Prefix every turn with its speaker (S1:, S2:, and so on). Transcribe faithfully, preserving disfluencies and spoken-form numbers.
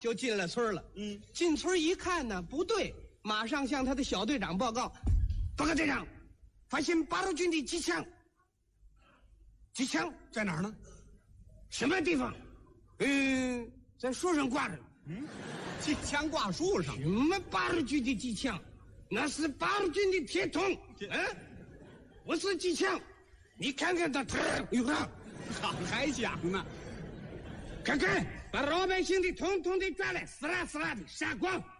S1: 就进了村了。
S2: 嗯，
S1: 进村一看呢，不对，马上向他的小队长报告：报告队长，发现八路军的机枪。机枪
S2: 在哪儿呢？
S1: 什么地方？嗯，在树上挂着。
S2: 嗯，机枪挂树上。
S1: 什么八路军的机枪？那是八路军的铁桶。嗯，不是机枪。你看看他，有个
S2: 好还讲呢。
S1: 看看，把老百姓的统统的抓来，撕拉撕拉的杀光。